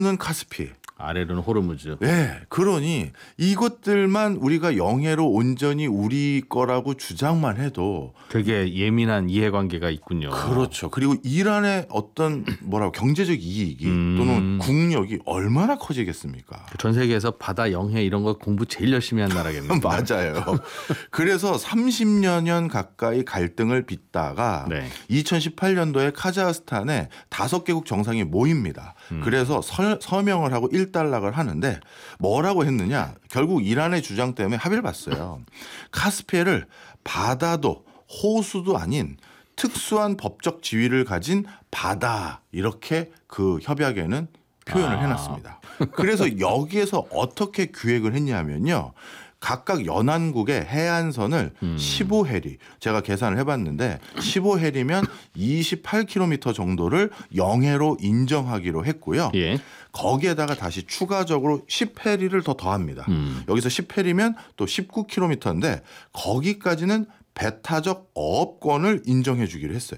카스피, 아래로는 호르무즈. 네, 그러니 이것들만 우리가 영해로 온전히 우리 거라고 주장만 해도 되게 예민한 이해관계가 있군요. 그렇죠. 그리고 이란의 어떤 뭐라고 경제적 이익이 또는 국력이 얼마나 커지겠습니까? 전 세계에서 바다 영해 이런 거 공부 제일 열심히 한 나라겠네요. 맞아요. 그래서 30여 년 가까이 갈등을 빚다가 네. 2018년도에 카자흐스탄에 5개국 정상이 모입니다. 그래서 서명을 하고 일단락을 하는데 뭐라고 했느냐? 결국 이란의 주장 때문에 합의를 봤어요. 카스피해를 바다도 호수도 아닌 특수한 법적 지위를 가진 바다, 이렇게 그 협약에는 표현을 해놨습니다. 그래서 여기에서 어떻게 기획을 했냐면요. 각각 연안국의 해안선을 15해리, 제가 계산을 해봤는데 15해리면 28km 정도를 영해로 인정하기로 했고요. 예. 거기에다가 다시 추가적으로 10해리를 더 더합니다. 여기서 10해리면 또 19km인데 거기까지는 배타적 어업권을 인정해 주기로 했어요.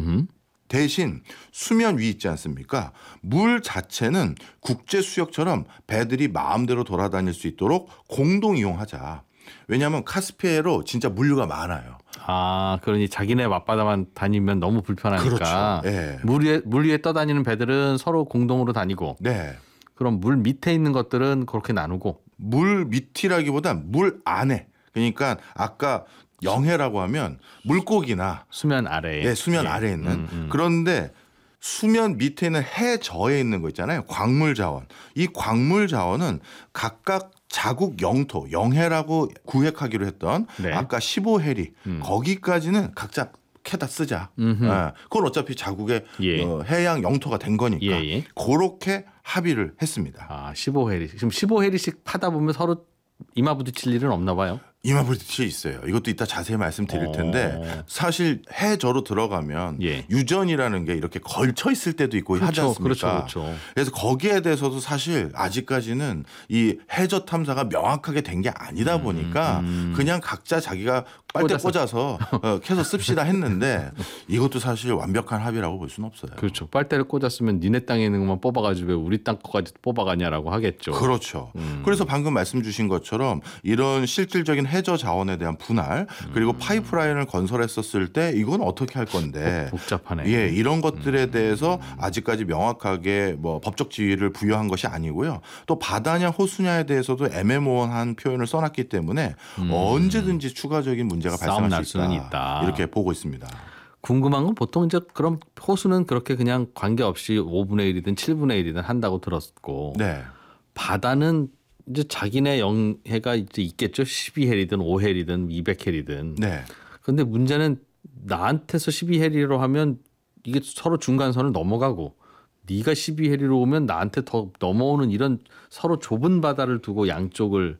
대신 수면 위 있지 않습니까? 물 자체는 국제 수역처럼 배들이 마음대로 돌아다닐 수 있도록 공동 이용하자. 왜냐하면 카스피해로 진짜 물류가 많아요. 그러니 자기네 맞바다만 다니면 너무 불편하니까. 그렇죠. 예. 물 위에 떠다니는 배들은 서로 공동으로 다니고. 네. 그럼 물 밑에 있는 것들은 그렇게 나누고. 물 밑이라기보다 물 안에. 그러니까 아까 영해라고 하면 물고기나 수면 아래에. 네, 수면 아래에 있는. 그런데 수면 밑에는 해저에 있는 거 있잖아요. 광물 자원. 이 광물 자원은 각각 자국 영토, 영해라고 구획하기로 했던 네. 아까 15해리 거기까지는 각자 캐다 쓰자. 그건 어차피 자국의 예. 해양 영토가 된 거니까 예. 그렇게 합의를 했습니다. 15해리. 지금 15해리씩 파다 보면 서로 이마 부딪힐 일은 없나 봐요. 이마 부딪혀 있어요. 이것도 이따 자세히 말씀드릴 텐데 사실 해저로 들어가면 예. 유전이라는 게 이렇게 걸쳐 있을 때도 있고 하지 않습니까? 그렇죠. 그래서 거기에 대해서도 사실 아직까지는 이 해저 탐사가 명확하게 된 게 아니다 보니까 그냥 각자 자기가 빨대 꽂아서 캐서 씁시다 했는데 이것도 사실 완벽한 합의라고 볼 수는 없어요. 그렇죠. 빨대를 꽂았으면 니네 땅에 있는 것만 뽑아가지고 왜 우리 땅 거까지 뽑아가냐라고 하겠죠. 그렇죠. 그래서 방금 말씀 주신 것처럼 이런 실질적인 해저 자원에 대한 분할 그리고 파이프라인을 건설했었을 때 이건 어떻게 할 건데 복잡하네. 예, 이런 것들에 대해서 아직까지 명확하게 뭐 법적 지위를 부여한 것이 아니고요. 또 바다냐 호수냐에 대해서도 애매모호한 표현을 써놨기 때문에 언제든지 추가적인 문제가 발생할 수 있다. 이렇게 보고 있습니다. 궁금한 건 보통 이제 그럼 호수는 그렇게 그냥 관계없이 5분의 1이든 7분의 1이든 한다고 들었고 네. 바다는 이제 자기네 영해가 이제 있겠죠. 12해리든 5해리든 200해리든. 네. 그런데 문제는 나한테서 12해리로 하면 이게 서로 중간선을 넘어가고 네가 12해리로 오면 나한테 더 넘어오는 이런 서로 좁은 바다를 두고 양쪽을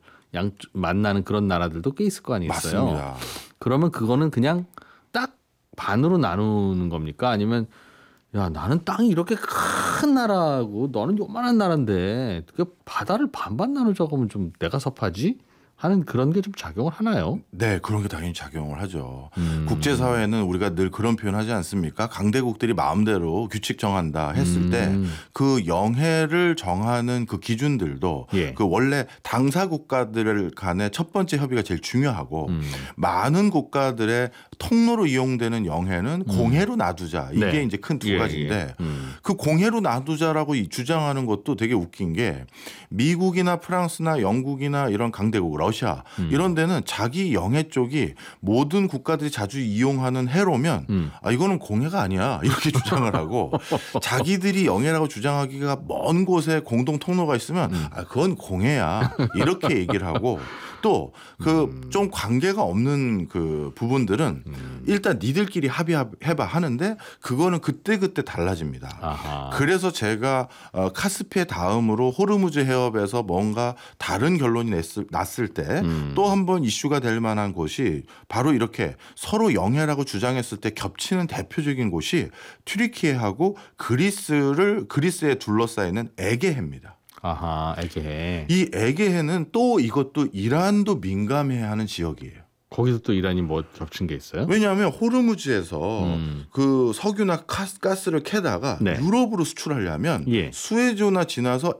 만나는 그런 나라들도 꽤 있을 거 아니겠어요. 맞습니다. 그러면 그거는 그냥 딱 반으로 나누는 겁니까? 아니면 야 나는 땅이 이렇게 큰 나라고 너는 요만한 나라인데 그 바다를 반반 나누자고 하면 좀 내가 섭하지? 하는 그런 게 좀 작용을 하나요? 네, 그런 게 당연히 작용을 하죠. 국제사회는 우리가 늘 그런 표현 하지 않습니까? 강대국들이 마음대로 규칙 정한다 했을 때 그 영해를 정하는 그 기준들도 예. 그 원래 당사 국가들 간의 첫 번째 협의가 제일 중요하고 많은 국가들의 통로로 이용되는 영해는 공해로 놔두자. 이게 네. 이제 큰 두 예, 가지인데 그 공해로 놔두자라고 주장하는 것도 되게 웃긴 게 미국이나 프랑스나 영국이나 이런 강대국 러시아 이런 데는 자기 영해 쪽이 모든 국가들이 자주 이용하는 해로면 이거는 공해가 아니야 이렇게 주장을 하고 자기들이 영해라고 주장하기가 먼 곳에 공동 통로가 있으면 그건 공해야 이렇게 얘기를 하고 또 그 좀 관계가 없는 그 부분들은 일단 니들끼리 합의해봐 하는데 그거는 그때그때 달라집니다. 아하. 그래서 제가 카스피해 다음으로 호르무즈 해협에서 뭔가 다른 결론이 났을 때 또 한 번 이슈가 될 만한 곳이 바로 이렇게 서로 영해라고 주장했을 때 겹치는 대표적인 곳이 튀르키예하고 그리스에 둘러싸이는 에게해입니다. 아하, 에게해. 이 에게해는 또 이것도 이란도 민감해하는 지역이에요. 거기서 또 이란이 뭐 겹친 게 있어요? 왜냐하면 호르무즈에서 그 석유나 가스를 캐다가 네. 유럽으로 수출하려면 예. 수에즈나 지나서